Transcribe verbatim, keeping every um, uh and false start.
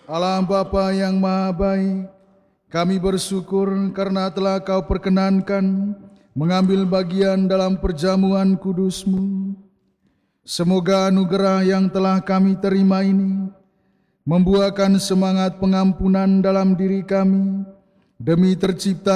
Allah Bapa yang Maha Baik, kami bersyukur karena telah Kau perkenankan mengambil bagian dalam perjamuan kudus-Mu. Semoga anugerah yang telah kami terima ini membuahkan semangat pengampunan dalam diri kami demi tercipta